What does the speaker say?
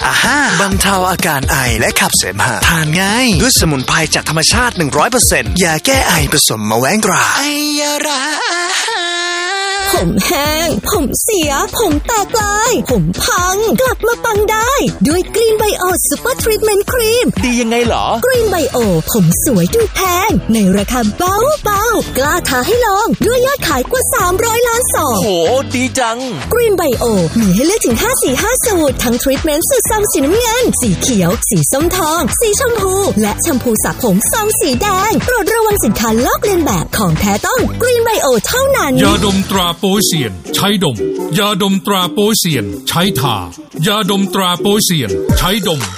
อาฮ่าบรรเทาอาการไอและขับเสมหะทานง่ายด้วยสมุนไพรจากธรรมชาติ 100% ยาแก้ไอผสมมะแว้งตราไอยาราผมแห้งผมเสียผมแตกลายผมพังกลับมาปังได้ด้วยกรีนไบโอซุปเปอร์ทรีทเมนต์ครีมดียังไงหรอกรีนไบโอผมสวยดูแพงในราคาเบาๆกล้าท้าให้ลองด้วยยอดขายกว่า300ล้านซองโหดีจังกรีนไบโอมีให้เลือกถึง5สี5สูตรทั้งทรีทเมนต์สูตรซองสีน้ำเงินสีเขียวสีส้มทองสีชมพูและแชมพูสระผมซองสีแดงโปรดระวังสินค้าลอกเลียนแบบของแท้ต้องกรีนไบโอเท่านั้นยาดมตราโป๊เซียนใช้ดมยาดมตราโป๊เซียนใช้ทายาดมตราโป๊เซียนใช้ดม